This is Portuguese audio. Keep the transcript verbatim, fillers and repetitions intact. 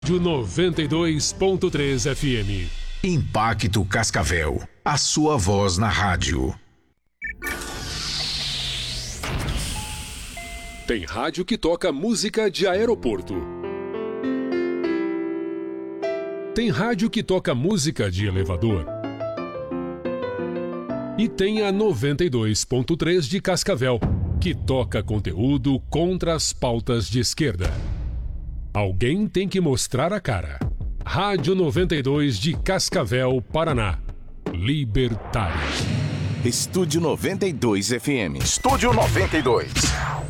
noventa e dois ponto três F M. Impacto Cascavel, a sua voz na rádio. Tem rádio que toca música de aeroporto. Tem rádio que toca música de elevador. E tem a noventa e dois ponto três de Cascavel, que toca conteúdo contra as pautas de esquerda. Alguém tem que mostrar a cara. Rádio noventa e dois de Cascavel, Paraná. Libertário. Estúdio noventa e dois F M. Estúdio noventa e dois.